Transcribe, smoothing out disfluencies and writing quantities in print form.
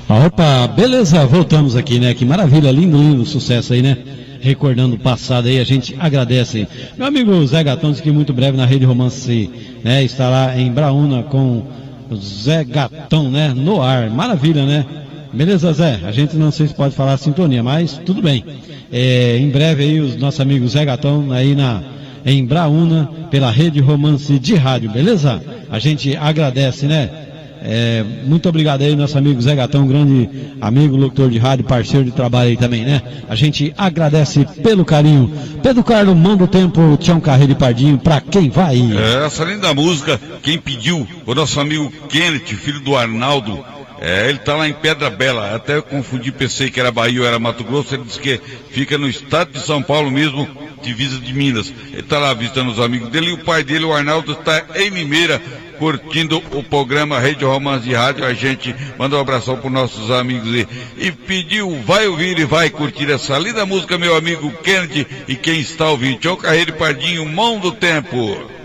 Opa, beleza, voltamos aqui, né? Que maravilha, lindo sucesso aí, né? Recordando o passado aí, a gente agradece. Meu amigo Zé Gatão disse que muito breve na Rede Romance, né? Estará em Braúna com o Zé Gatão, né? No ar, maravilha, né? Beleza, Zé? A gente não sei se pode falar sintonia, mas tudo bem. Em breve aí os nossos amigos Zé Gatão aí em Braúna, pela Rede Romance de Rádio, beleza? A gente agradece, né? Muito obrigado aí, nosso amigo Zé Gatão, grande amigo, locutor de rádio, parceiro de trabalho aí também, né? A gente agradece pelo carinho. Pedro Carlos, manda o tempo, Tião Carreiro de Pardinho, pra quem vai? Essa linda música, quem pediu, o nosso amigo Kenneth, filho do Arnaldo. Ele tá lá em Pedra Bela, até eu confundi, pensei que era Bahia ou era Mato Grosso, ele disse que fica no estado de São Paulo mesmo, divisa de Minas. Ele tá lá visitando os amigos dele e o pai dele, o Arnaldo, está em Limeira, curtindo o programa Rede Romance de Rádio. A gente manda um abração para nossos amigos e pediu, vai ouvir e vai curtir essa linda música, meu amigo Kennedy, e quem está ouvindo, Tião Carreiro Pardinho, Mão do Tempo.